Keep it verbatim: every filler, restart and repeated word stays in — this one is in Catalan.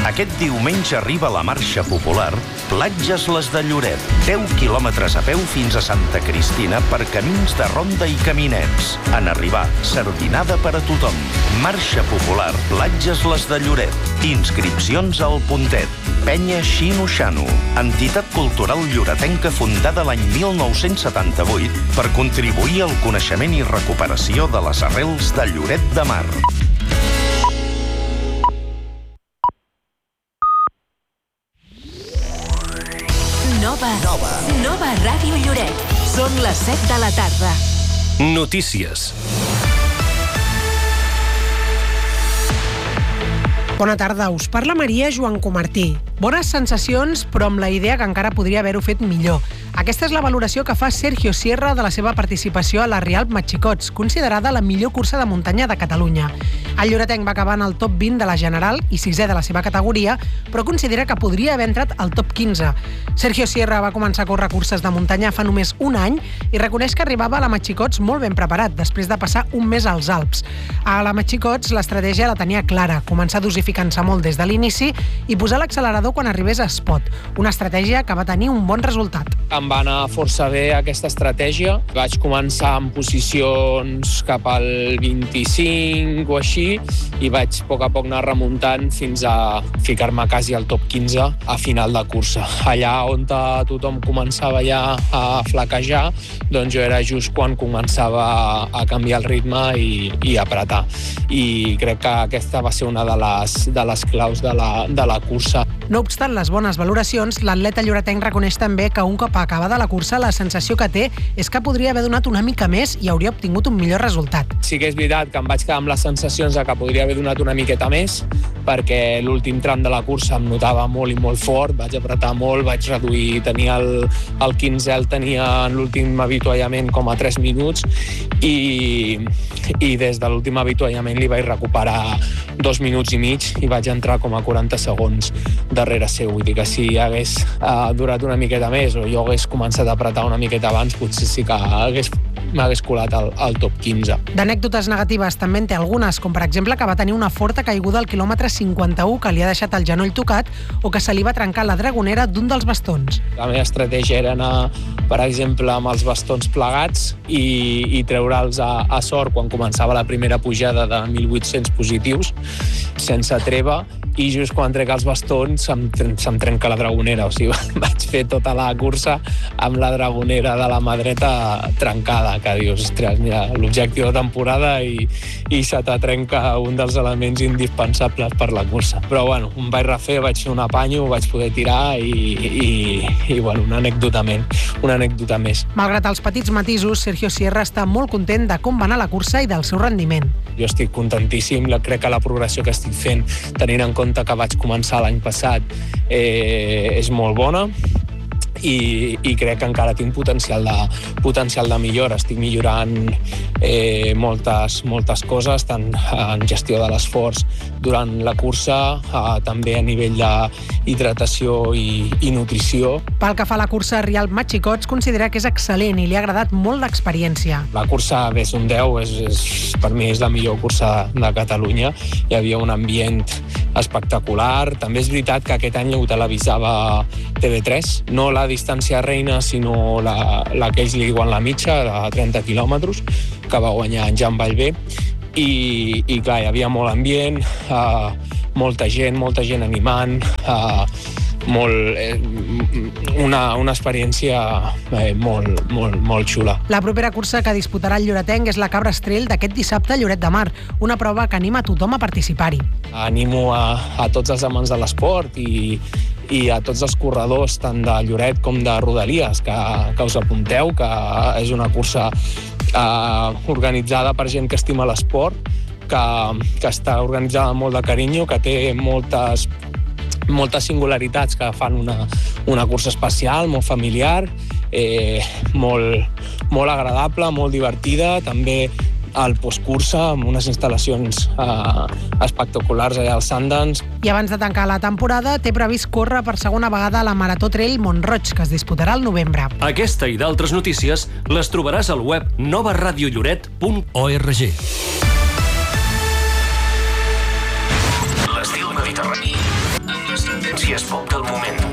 Aquest diumenge arriba la marxa popular Platges les de Lloret. deu quilòmetres a peu fins a Santa Cristina per camins de ronda i caminets. En arribar, sardinada per a tothom. Marxa popular Platges les de Lloret. Inscripcions al Puntet. Penya Xino Xano, entitat cultural lloretenca fundada l'any mil nou-cents setanta-vuit per contribuir al coneixement i recuperació de les arrels de Lloret de Mar. Nova. Nova. Nova Ràdio Lloret. Són les set de la tarda. Notícies. Bona tarda, us parla Maria Joan Comartí. Bones sensacions, però amb la idea que encara podria haver-ho fet millor. Aquesta és la valoració que fa Sergio Sierra de la seva participació a la Rialp Matxicots, considerada la millor cursa de muntanya de Catalunya. El lloretenc va acabar en el top vint de la general i sisè de la seva categoria, però considera que podria haver entrat al top quinze. Sergio Sierra va començar a córrer curses de muntanya fa només un any i reconeix que arribava a la Matxicots molt ben preparat, després de passar un mes als Alps. A la Matxicots l'estratègia la tenia clara, començar dosificant-se molt des de l'inici i posar l'accelerador quan arribés a Espot, una estratègia que va tenir un bon resultat. Em va anar força bé aquesta estratègia. Vaig començar en posicions cap al vint-i-cinc o així i vaig a poc a poc anar remuntant fins a ficar-me quasi al top quinze a final de cursa. Allà on tothom començava ja a flaquejar, doncs jo era just quan començava a canviar el ritme i, i apretar. I crec que aquesta va ser una de les, de les claus de la, de la cursa. No obstant les bones valoracions, l'atleta lloretenc reconeix també que un cop acabada la cursa la sensació que té és que podria haver donat una mica més i hauria obtingut un millor resultat. Sí que és veritat que em vaig quedar amb les sensacions de que podria haver donat una miqueta més, perquè l'últim tram de la cursa em notava molt i molt fort, vaig apretar molt, vaig reduir, tenia el, el quinze, el tenia en l'últim avituallament com a tres minuts i, i des de l'últim avituallament li vaig recuperar dos minuts i mig i vaig entrar com a quaranta segons darrere seu. Vull dir que si hagués uh, durat una miqueta més o jo hagués començat a apretar una miqueta abans, potser sí que hagués m'hagués colat al, al top quinze. D'anècdotes negatives també en té algunes, com per exemple que va tenir una forta caiguda al quilòmetre cinquanta-u que li ha deixat el genoll tocat o que se li va trencar la dragonera d'un dels bastons. La meva estratègia era anar, per exemple, amb els bastons plegats i, i treure'ls a, a sort quan començava la primera pujada de mil vuit-cents positius, sense treva, i just quan trec els bastons se'm, se'm trenca la dragonera. O sigui, vaig fer tota la cursa amb la dragonera de la mà dreta trencada, que dius, ostres, mira, l'objectiu de temporada i, i se te trenca un dels elements indispensables per la cursa. Però bueno, em vaig refer, vaig fer un apanyo, vaig poder tirar i, i, i bueno, una anècdota més, una anècdota més. Malgrat els petits matisos, Sergio Sierra està molt content de com va anar la cursa i del seu rendiment. Jo estic contentíssim, crec que la progressió que estic fent, tenint en compte que vaig començar l'any passat, eh, és molt bona. I, i crec que encara tinc potencial de, potencial de millora. Estic millorant eh, moltes, moltes coses, tant en gestió de l'esforç durant la cursa, eh, també a nivell d'hidratació i, i nutrició. Pel que fa a la cursa, Rialp Matxicots considera que és excel·lent i li ha agradat molt l'experiència. La cursa és un deu, és, és, per mi és la millor cursa de Catalunya. Hi havia un ambient espectacular. També és veritat que aquest any ho televisava T V tres, no la distància reina, sinó la, la que ells li diuen la mitja, de trenta quilòmetres, que va guanyar en Jan Vallvé. I, i clar, hi havia molt ambient, uh, molta gent, molta gent animant, uh, molt, eh, una, una experiència eh, molt, molt, molt xula. La propera cursa que disputarà el lloretenc és la Cabra Estrell d'aquest dissabte a Lloret de Mar, una prova que anima a tothom a participar-hi. Animo a, a tots els amants de l'esport i, i a tots els corredors, tant de Lloret com de Rodalies, que, que us apunteu, que és una cursa eh, organitzada per gent que estima l'esport, que, que està organitzada amb molt de carinyo, que té moltes moltes singularitats que fan una, una cursa especial, molt familiar, eh, molt, molt agradable, molt divertida, també al postcursa amb unes instal·lacions eh, espectaculars allà als Sundance. I abans de tancar la temporada té previst córrer per segona vegada la Marató Trail Mont-roig, que es disputarà al novembre. Aquesta i d'altres notícies les trobaràs al web nova radio lloret punt org. L'estil mediterrani notícies pop del moment.